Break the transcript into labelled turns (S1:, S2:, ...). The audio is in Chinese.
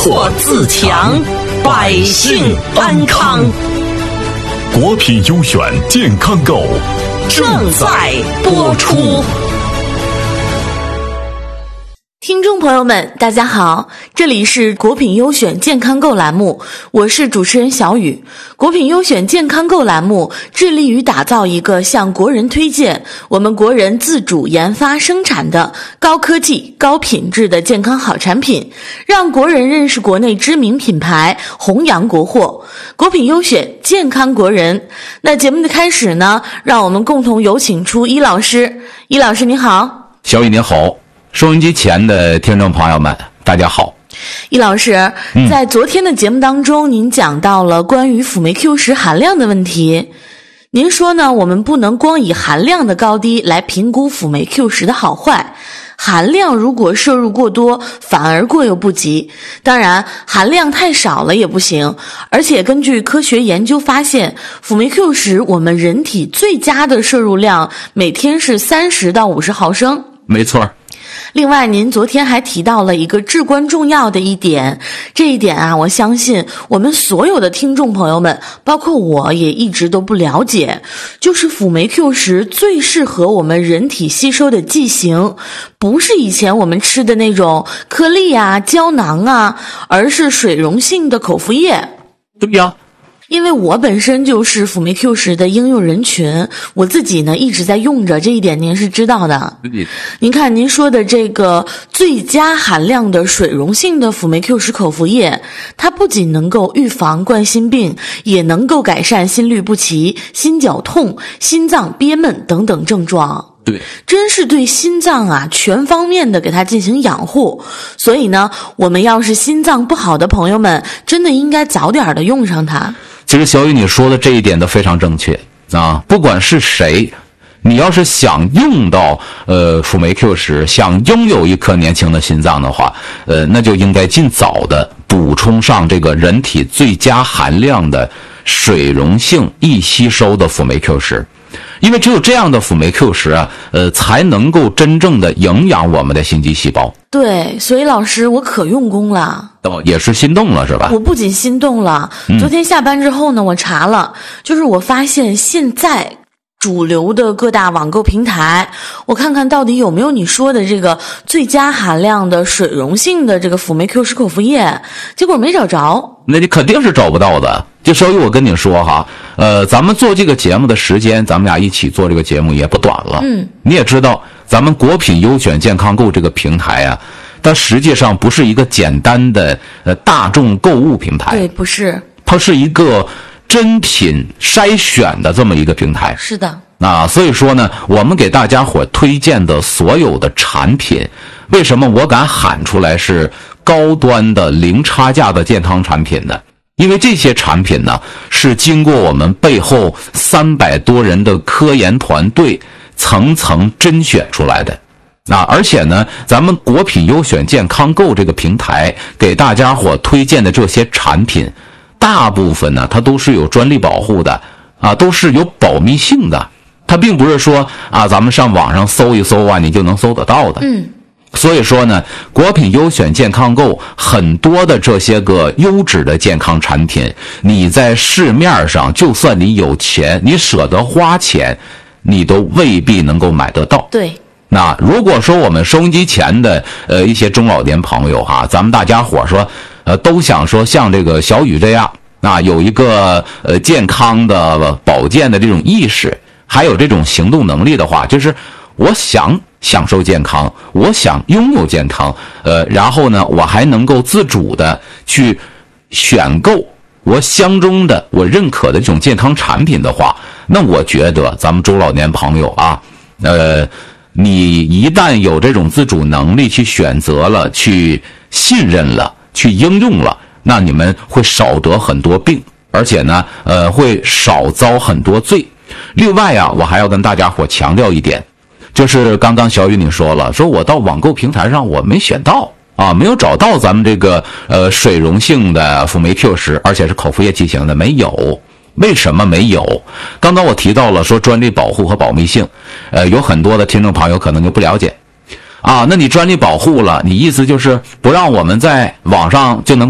S1: 祸自强，百姓安康。
S2: 国品优选健康购
S1: 正在播出。
S3: 听众朋友们，大家好，这里是国品优选健康购栏目，我是主持人小雨。国品优选健康购栏目致力于打造一个向国人推荐我们国人自主研发生产的高科技、高品质的健康好产品，让国人认识国内知名品牌，弘扬国货。国品优选健康国人。那节目的开始呢，让我们共同有请出伊老师。伊老师你好。
S4: 小雨你好，收音机前的听众朋友们大家好。
S3: 易老师，在昨天的节目当中，您讲到了关于辅酶 Q10含量的问题。您说呢，我们不能光以含量的高低来评估辅酶 Q10的好坏，含量如果摄入过多，反而过犹不及。当然，含量太少了也不行。而且根据科学研究发现，辅酶 Q10我们人体最佳的摄入量每天是30到50毫升。
S4: 没错。
S3: 另外，您昨天还提到了一个至关重要的一点，这一点啊，我相信我们所有的听众朋友们，包括我也一直都不了解，就是辅酶 Q10最适合我们人体吸收的剂型，不是以前我们吃的那种颗粒啊、胶囊啊，而是水溶性的口服液。
S4: 对呀。
S3: 因为我本身就是辅酶 Q10的应用人群，我自己呢一直在用着，这一点您是知道的。您看您说的这个最佳含量的水溶性的辅酶 Q10口服液，它不仅能够预防冠心病，也能够改善心律不齐、心绞痛、心脏憋闷等等症状。
S4: 对，
S3: 真是对心脏啊全方面的给它进行养护。所以呢，我们要是心脏不好的朋友们，真的应该早点的用上它。
S4: 其实小雨你说的这一点都非常正确啊！不管是谁，你要是想用到辅酶 Q10，想拥有一颗年轻的心脏的话，那就应该尽早的补充上这个人体最佳含量的水溶性易吸收的辅酶 Q10。因为只有这样的辅酶 Q10啊，才能够真正的营养我们的心肌细胞。
S3: 对，所以老师我可用功了。
S4: 也是心动了是吧？
S3: 我不仅心动了，昨天下班之后呢，我查了，就是我发现现在主流的各大网购平台，我看看到底有没有你说的这个最佳含量的水溶性的这个辅酶 Q10口服液，结果没找着。
S4: 那你肯定是找不到的。就所以我跟你说哈，咱们做这个节目的时间，咱们俩一起做这个节目也不短了。你也知道，咱们国品优选健康购这个平台啊，它实际上不是一个简单的大众购物平台。
S3: 对，不是。
S4: 它是一个真品筛选的这么一个平台。
S3: 是的。
S4: 所以说呢，我们给大家伙推荐的所有的产品，为什么我敢喊出来是高端的零差价的健康产品呢？因为这些产品呢，是经过我们背后300多人的科研团队层层甄选出来的。而且呢，咱们国品优选健康购这个平台给大家伙推荐的这些产品，大部分呢，它都是有专利保护的都是有保密性的。它并不是说咱们上网上搜一搜你就能搜得到的。所以说呢，国品优选健康购很多的这些个优质的健康产品，你在市面上就算你有钱，你舍得花钱，你都未必能够买得到。
S3: 对。
S4: 那如果说我们收音机前的一些中老年朋友咱们大家伙说都想说像这个小雨这样有一个健康的保健的这种意识，还有这种行动能力的话，就是我想享受健康，我想拥有健康，然后呢，我还能够自主的去选购我相中的、我认可的这种健康产品的话，那我觉得咱们中老年朋友你一旦有这种自主能力去选择了、去信任了、去应用了，那你们会少得很多病，而且呢，会少遭很多罪。另外我还要跟大家伙强调一点。就是刚刚小雨你说了，说我到网购平台上我没选到没有找到咱们这个水溶性的辅酶 Q10，而且是口服液剂型的，没有。为什么没有？刚刚我提到了说专利保护和保密性，有很多的听众朋友可能就不了解那你专利保护了，你意思就是不让我们在网上就能